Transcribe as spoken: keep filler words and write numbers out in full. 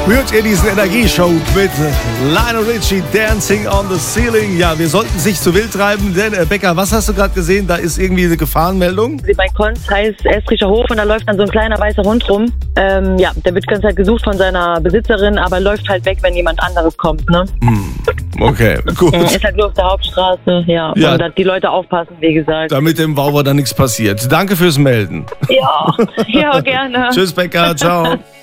Spürt ihr diesen Energieshow mit Lionel Richie, Dancing on the Ceiling? Ja, wir sollten es nicht zu wild treiben, denn äh, Becker, was hast du gerade gesehen? Da ist irgendwie eine Gefahrenmeldung. Bei Konz heißt Estricher Hof und da läuft dann so ein kleiner weißer Hund rum. Ähm, ja, der wird die ganze Zeit gesucht von seiner Besitzerin, aber läuft halt weg, wenn jemand anderes kommt, ne? Hm. Okay, gut. Ist halt nur auf der Hauptstraße, ja. Ja. Und dass die Leute aufpassen, wie gesagt. Damit dem Wauwer da nichts passiert. Danke fürs Melden. Ja, ja, gerne. Tschüss, Becker. Ciao.